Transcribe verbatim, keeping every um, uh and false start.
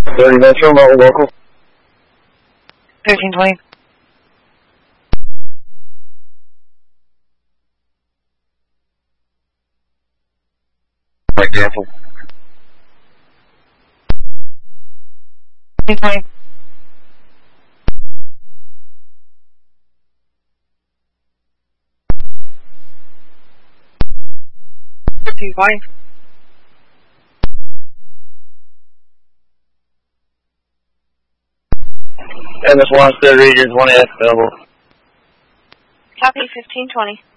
thirty Metro, Mountain Local. thirteen twenty. Right, cancel. thirteen twenty. thirteen twenty. M S one, third regions, one F, available. Copy, fifteen twenty.